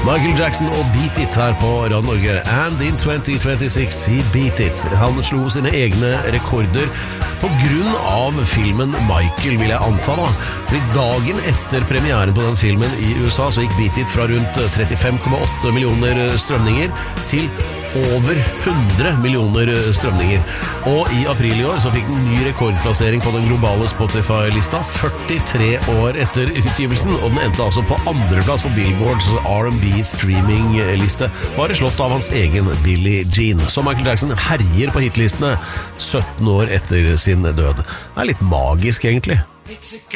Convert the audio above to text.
Michael Jackson og Beat It her på Radio Norge. And in 2026, he beat it. Han slo sine egne rekorder på grunn av filmen Michael, vil jeg anta da. For dagen etter premieren på den filmen i USA, så gikk Beat It fra rundt 35,8 millioner strømninger til over 100 millioner strømninger. Og i april i år så fikk den ny rekordplassering på den globale Spotify-lista 43 år etter utgivelsen, og den endte altså på andreplass på Billboards R&B streaming-liste, bare slått av hans egen Billie Jean. Så Michael Jackson herjer på hitlistene 17 år etter sin død. Det er litt magisk egentlig.